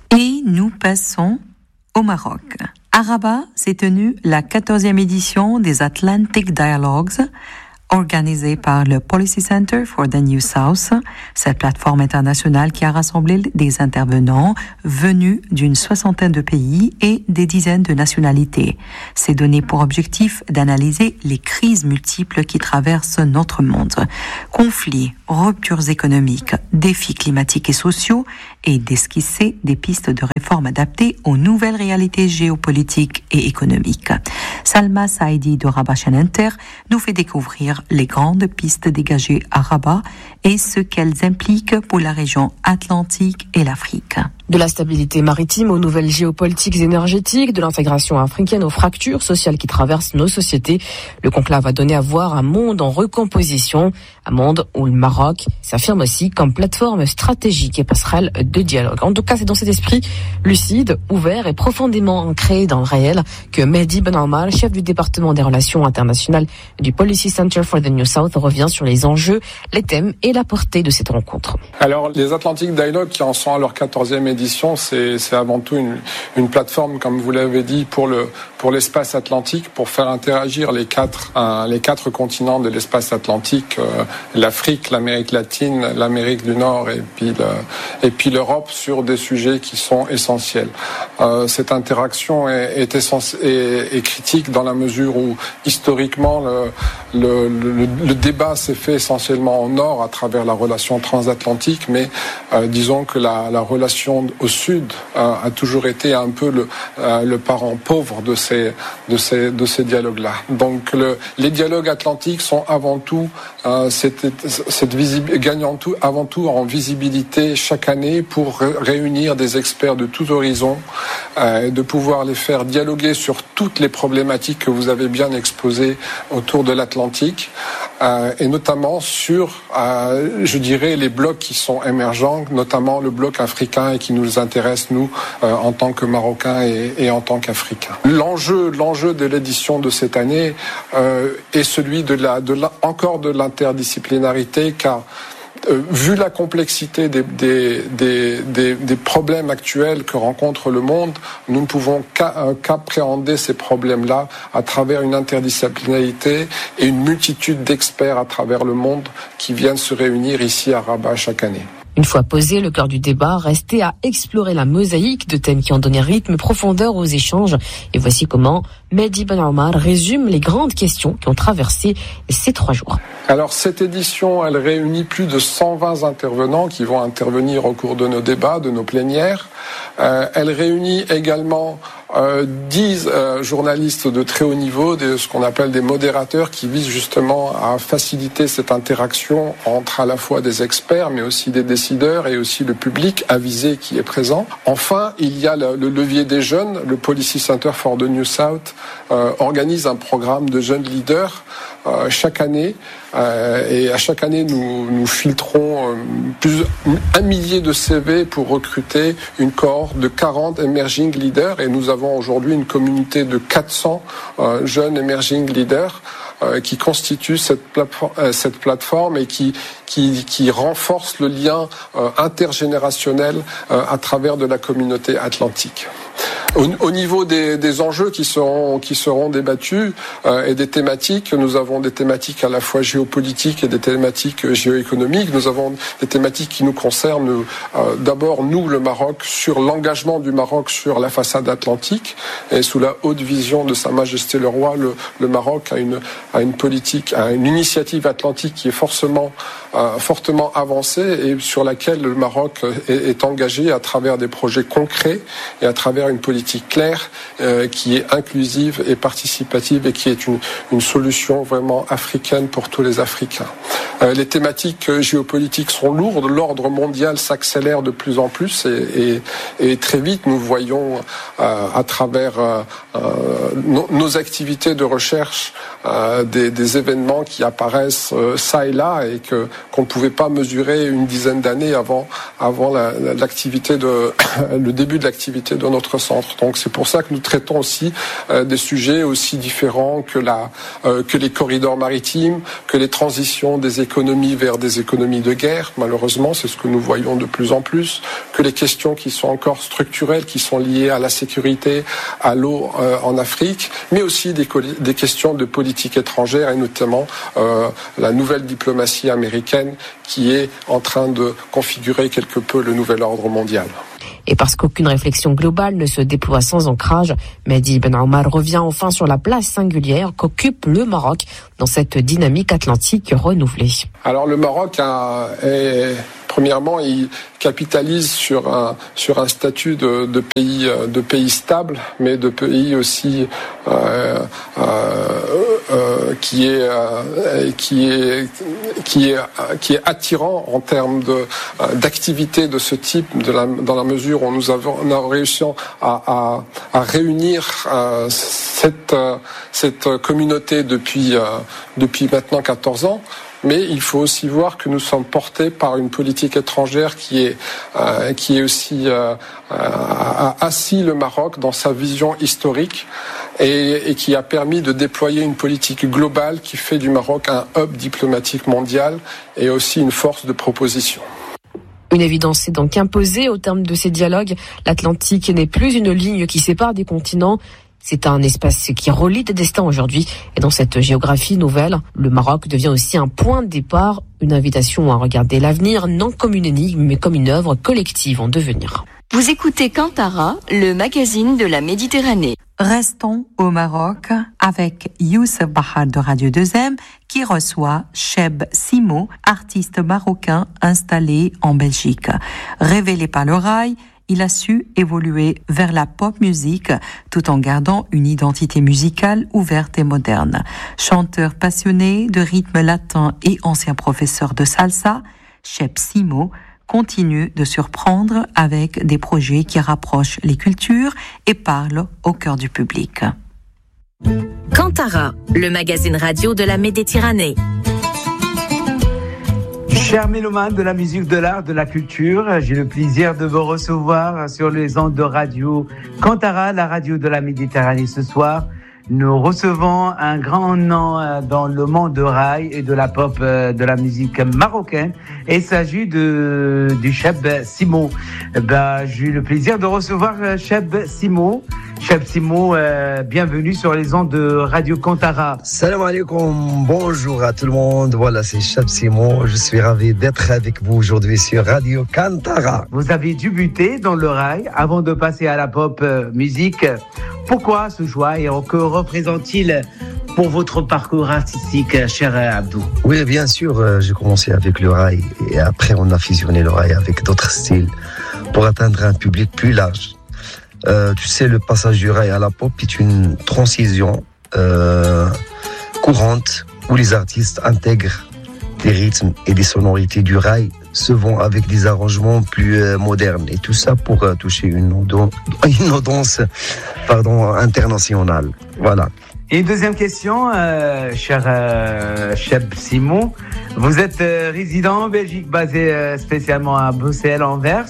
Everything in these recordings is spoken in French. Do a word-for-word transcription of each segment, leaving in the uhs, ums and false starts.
Et nous passons au Maroc. À Rabat s'est tenue la quatorzième édition des Atlantic Dialogues, organisée par le Policy Center for the New South, cette plateforme internationale qui a rassemblé des intervenants venus d'une soixantaine de pays et des dizaines de nationalités. C'est donné pour objectif d'analyser les crises multiples qui traversent notre monde. Conflits, ruptures économiques, défis climatiques et sociaux, et d'esquisser des pistes de réforme adaptées aux nouvelles réalités géopolitiques et économiques. Salma Saidi de Rabat Chaîne Inter nous fait découvrir les grandes pistes dégagées à Rabat et ce qu'elles impliquent pour la région atlantique et l'Afrique. De la stabilité maritime aux nouvelles géopolitiques énergétiques, de l'intégration africaine aux fractures sociales qui traversent nos sociétés, le conclave a donné à voir un monde en recomposition, un monde où le Maroc s'affirme aussi comme plateforme stratégique et passerelle de dialogue. En tout cas, c'est dans cet esprit lucide, ouvert et profondément ancré dans le réel que Mehdi Ben Omar, chef du département des relations internationales du Policy Center for the New South, revient sur les enjeux, les thèmes et la portée de cette rencontre. Alors, les Atlantic Dialogue qui en sont à leur quatorzième édition, c'est, c'est avant tout une, une plateforme, comme vous l'avez dit, pour le pour l'espace atlantique, pour faire interagir les quatre euh, les quatre continents de l'espace atlantique, euh, l'Afrique, l'Amérique latine, l'Amérique du Nord et puis le, et puis l'Europe sur des sujets qui sont essentiels. Euh, cette interaction est, est, essenti- est, est critique dans la mesure où historiquement le le, le, le débat s'est fait essentiellement au nord à travers la relation transatlantique, mais euh, disons que la, la relation au sud euh, a toujours été un peu le, euh, le parent pauvre de ces, de ces, de ces dialogues-là. Donc le, les dialogues atlantiques sont avant tout, euh, cette, cette visible, gagnant tout, avant tout en visibilité chaque année pour ré- réunir des experts de tous horizons euh, et de pouvoir les faire dialoguer sur toutes les problématiques que vous avez bien exposées autour de l'Atlantique euh, et notamment sur, euh, je dirais, les blocs qui sont émergents, notamment le bloc africain et qui nous intéresse, nous, euh, en tant que Marocains et, et en tant qu'Africains. L'enjeu, l'enjeu de l'édition de cette année euh, est celui de la, de la, encore de l'interdisciplinarité, car Euh, vu la complexité des, des, des, des, des problèmes actuels que rencontre le monde, nous ne pouvons qu'a, euh, qu'appréhender ces problèmes-là à travers une interdisciplinarité et une multitude d'experts à travers le monde qui viennent se réunir ici à Rabat chaque année. Une fois posé, le cœur du débat restait à explorer la mosaïque de thèmes qui ont donné rythme et profondeur aux échanges. Et voici comment Mehdi Ben Omar résume les grandes questions qui ont traversé ces trois jours. Alors cette édition, elle réunit plus de cent vingt intervenants qui vont intervenir au cours de nos débats, de nos plénières. Euh, elle réunit également euh, dix euh, journalistes de très haut niveau, de ce qu'on appelle des modérateurs, qui visent justement à faciliter cette interaction entre à la fois des experts, mais aussi des décideurs et aussi le public avisé qui est présent. Enfin, il y a le, le levier des jeunes. Le Policy Center for the New South euh, organise un programme de jeunes leaders euh, chaque année. Euh, et à chaque année, nous, nous filtrons euh, plus un millier de C V pour recruter une cohorte de quarante emerging leaders. Et nous avons aujourd'hui une communauté de quatre cents euh, jeunes emerging leaders euh, qui constituent cette plateforme, euh, cette plateforme et qui, qui, qui renforce le lien euh, intergénérationnel euh, à travers de la communauté atlantique. Au, au niveau des, des enjeux qui seront, qui seront débattus euh, et des thématiques, nous avons des thématiques à la fois géopolitiques et des thématiques géoéconomiques. Nous avons des thématiques qui nous concernent euh, d'abord, nous, le Maroc, sur l'engagement du Maroc sur la façade atlantique. Et sous la haute vision de Sa Majesté le Roi, le, le Maroc a une, a une politique, a une initiative atlantique qui est forcément, euh, fortement avancée et sur laquelle le Maroc est, est engagé à travers des projets concrets et à travers une politique claire euh, qui est inclusive et participative et qui est une, une solution vraiment africaine pour tous les Africains. Euh, les thématiques euh, géopolitiques sont lourdes, l'ordre mondial s'accélère de plus en plus et, et, et très vite nous voyons euh, à travers euh, euh, nos, nos activités de recherche euh, des, des événements qui apparaissent euh, ça et là et que qu'on ne pouvait pas mesurer une dizaine d'années avant avant la, l'activité de le début de l'activité de notre centre. Donc c'est pour ça que nous traitons aussi euh, des sujets aussi différents que la euh, que les corridors maritimes, que les transitions des économies vers des économies de guerre. Malheureusement, c'est ce que nous voyons de plus en plus, que les questions qui sont encore structurelles, qui sont liées à la sécurité, à l'eau euh, en Afrique, mais aussi des, des questions de politique étrangère et notamment euh, la nouvelle diplomatie américaine qui est en train de configurer quelque peu le nouvel ordre mondial. Et parce qu'aucune réflexion globale ne se déploie sans ancrage, Mehdi Ben Omar revient enfin sur la place singulière qu'occupe le Maroc dans cette dynamique atlantique renouvelée. Alors le Maroc a, est, premièrement, il capitalise sur un sur un statut de, de pays de pays stable, mais de pays aussi euh, euh, euh, qui est euh, qui est qui est qui est attirant en termes de d'activité de ce type, de la, dans la mesure où nous avons on a réussi à, à, à réunir euh, cette cette communauté depuis euh, depuis maintenant quatorze ans. Mais il faut aussi voir que nous sommes portés par une politique étrangère qui est euh, qui est aussi euh, a assis le Maroc dans sa vision historique et, et qui a permis de déployer une politique globale qui fait du Maroc un hub diplomatique mondial et aussi une force de proposition. Une évidence est donc imposée au terme de ces dialogues. L'Atlantique n'est plus une ligne qui sépare des continents. C'est un espace qui relie des destins aujourd'hui. Et dans cette géographie nouvelle, le Maroc devient aussi un point de départ, une invitation à regarder l'avenir, non comme une énigme, mais comme une œuvre collective en devenir. Vous écoutez Kantara, le magazine de la Méditerranée. Restons au Maroc avec Youssef Bahar de Radio deux M qui reçoit Cheb Simo, artiste marocain installé en Belgique. Révélé par le rail, il a su évoluer vers la pop music tout en gardant une identité musicale ouverte et moderne. Chanteur passionné de rythme latin et ancien professeur de salsa, Cheb Simo continue de surprendre avec des projets qui rapprochent les cultures et parlent au cœur du public. Kantara, le magazine radio de la Méditerranée. Chers mélomanes de la musique, de l'art, de la culture, j'ai le plaisir de vous recevoir sur les ondes de radio Kantara, la radio de la Méditerranée. Ce soir, nous recevons un grand nom dans le monde de rail et de la pop de la musique marocaine. Et il s'agit de, du Cheb Simo. Ben, j'ai eu le plaisir de recevoir Cheb Simo. Cheb Simo, euh, bienvenue sur les ondes de Radio Kantara. Salam alaikum, bonjour à tout le monde. Voilà, c'est Cheb Simo. Je suis ravi d'être avec vous aujourd'hui sur Radio Kantara. Vous avez débuté dans le rail avant de passer à la pop euh, musique. Pourquoi ce choix et que représente-t-il pour votre parcours artistique, cher Abdou? Oui, bien sûr, j'ai commencé avec le rail et après on a fusionné le rail avec d'autres styles pour atteindre un public plus large. Euh, tu sais, le passage du rail à la pop est une transition euh, courante où les artistes intègrent des rythmes et des sonorités du rail, souvent avec des arrangements plus euh, modernes. Et tout ça pour euh, toucher une, audience, une audience pardon, internationale. Voilà. Et une deuxième question, euh, cher euh, Cheb Simo. Vous êtes euh, résident en Belgique, basé euh, spécialement à Bruxelles, Anvers.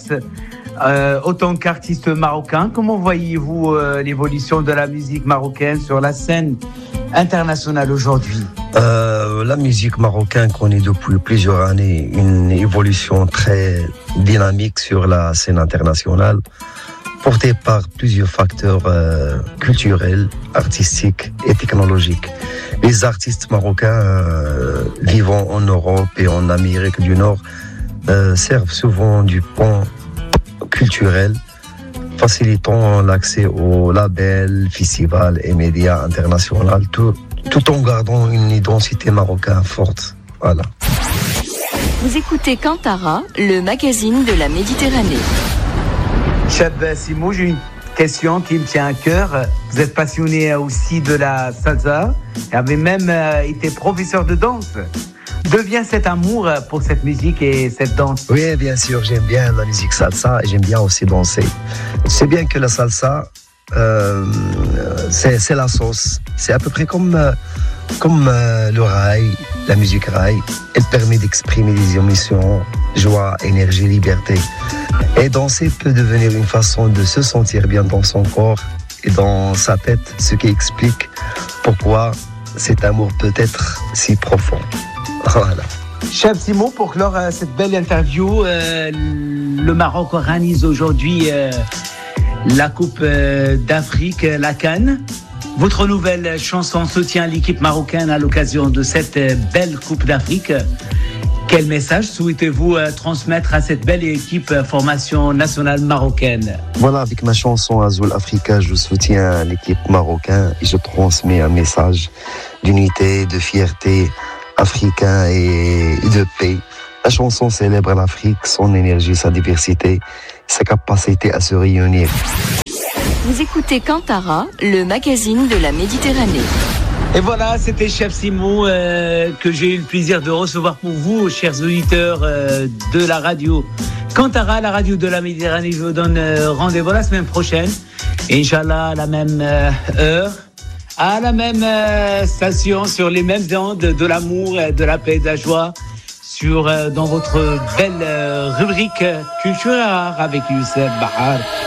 Euh, autant qu'artiste marocain, comment voyez-vous euh, l'évolution de la musique marocaine sur la scène internationale aujourd'hui? euh, La musique marocaine connaît depuis plusieurs années une évolution très dynamique sur la scène internationale, portée par plusieurs facteurs euh, culturels, artistiques et technologiques. Les artistes marocains euh, vivant en Europe et en Amérique du Nord euh, servent souvent du pont culturel, facilitant l'accès aux labels, festivals et médias internationaux, tout, tout en gardant une identité marocaine forte. Voilà. Vous écoutez Kantara, le magazine de la Méditerranée. Cheb Simo, j'ai une question qui me tient à cœur. Vous êtes passionné aussi de la salsa et avez même été professeur de danse. D'où vient cet amour pour cette musique et cette danse? Oui, bien sûr, j'aime bien la musique salsa et j'aime bien aussi danser. C'est bien que la salsa, euh, c'est, c'est la sauce. C'est à peu près comme, comme euh, le rail, la musique raï, elle permet d'exprimer des émotions, joie, énergie, liberté. Et danser peut devenir une façon de se sentir bien dans son corps et dans sa tête, ce qui explique pourquoi cet amour peut être si profond. Voilà. Chef Simon, pour clore euh, cette belle interview, euh, le Maroc organise aujourd'hui euh, la Coupe euh, d'Afrique, la CAN. Votre nouvelle chanson soutient l'équipe marocaine à l'occasion de cette euh, belle Coupe d'Afrique. Quel message souhaitez-vous euh, transmettre à cette belle équipe euh, formation nationale marocaine? Voilà, avec ma chanson Azul Africa, je soutiens l'équipe marocaine et je transmets un message d'unité, de fierté africain et de paix. La chanson célèbre l'Afrique, son énergie, sa diversité, sa capacité à se réunir. Vous écoutez Kantara, le magazine de la Méditerranée. Et voilà, c'était Chef Simon euh, que j'ai eu le plaisir de recevoir pour vous, chers auditeurs euh, de la radio Kantara, la radio de la Méditerranée. Je vous donne euh, rendez-vous la semaine prochaine, Inch'Allah, à la même euh, heure, à la même euh, station, sur les mêmes ondes de l'amour, de la paix, de la joie, sur, euh, dans votre belle euh, rubrique Culture Rare avec Youssef Bahar.